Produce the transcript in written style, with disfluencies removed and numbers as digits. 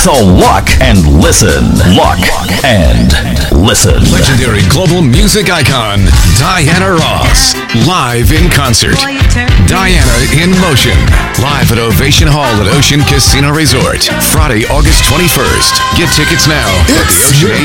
So lock and listen. Lock and listen. Legendary global music icon, Diana Ross. Live in concert. Diana in Motion. Live at Ovation Hall at Ocean Casino Resort. Friday, August 21st. Get tickets now at